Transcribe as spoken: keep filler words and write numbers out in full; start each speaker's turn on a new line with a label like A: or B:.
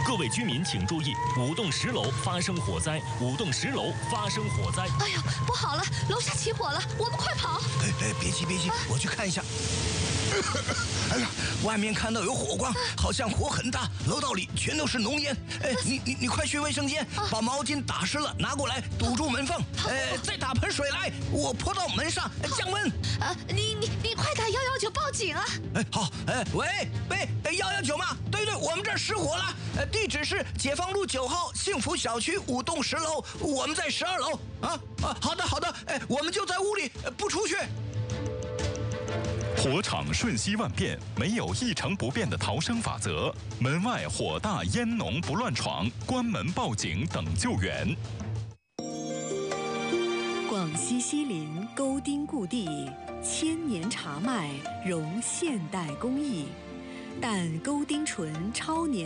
A: 各位居民请注意，五栋十楼发生火灾，五栋十楼发生火灾。
B: 哎呦，不好了，楼下起火了，我们快跑！
C: 哎哎，别急别急，啊、我去看一下。哎呀，外面看到有火光，好像火很大，楼道里全都是浓烟。哎，你你你快去卫生间，啊、把毛巾打湿了拿过来，堵住门缝。哎，再打盆水来，我泼到门上降温。
B: 啊，你你你快打幺幺九报警啊！
C: 哎，好，哎，喂喂，幺幺九吗？对对，我们这儿失火了。呃，地址是解放路九号幸福小区五栋十楼，我们在十二楼。啊啊，好的好的，哎，我们就在屋里，不出去。
D: 火场瞬息万变，没有一成不变的逃生法则。门外火大烟浓不乱闯，关门报警等救援。
E: 广西西林沟丁故地，千年茶麦融现代工艺，但沟丁醇超年